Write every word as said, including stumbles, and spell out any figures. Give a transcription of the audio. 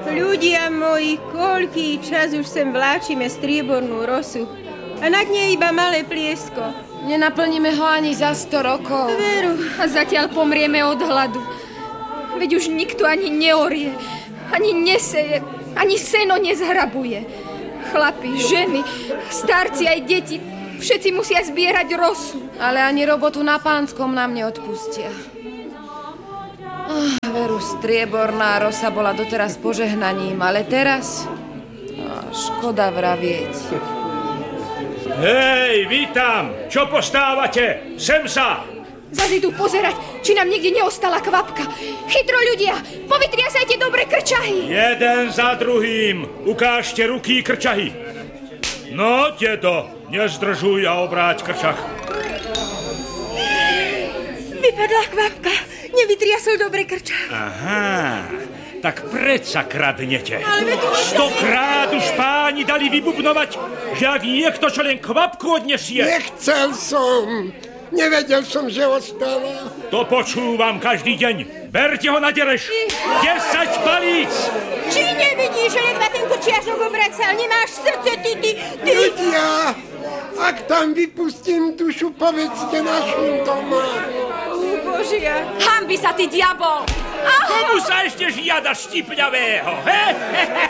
Ľudia moji, koľký čas už sem vláčime striebornú rosu. A na dne iba malé pliesko. Nenaplníme ho ani za sto rokov. Veru. A zatiaľ pomrieme od hladu. Veď už nikto ani neorie, ani neseje, ani seno nezhrabuje. Chlapi, ženy, starci aj deti, všetci musia zbierať rosu. Ale ani robotu na Pánskom nám neodpustia. Oh, veru, strieborná rosa bola doteraz požehnaním, ale teraz... Oh, škoda vravieť. Hej, vítam! Čo postávate? Sem sa! Zas idú pozerať, či nám niekde neostala kvapka. Chytro, ľudia, povytriasajte dobre krčahy. Jeden za druhým. Ukážte ruky krčahy. No, dedo, nezdržuj a obráť krčach. Vypadla kvapka. Nevytriasol dobre krčach. Aha, tak predsa kradnete. Ale veď už... Stokrát už páni dali vybubnovať, že ak niekto čo len kvapku odnesie... Nechcel som. Nevedel som, že ostala. To počúvam každý deň. Berte ho na dereš. Desať palíc. Či nevidíš, že ledva ten kočiažok obracal? Nemáš srdce, ty, ty, ty... Ľudia, ak tam vypustím dušu, povedzte našim doma. Božia. Hanbi sa, ty diabol! Komu sa ešte žiada štipňavého, he?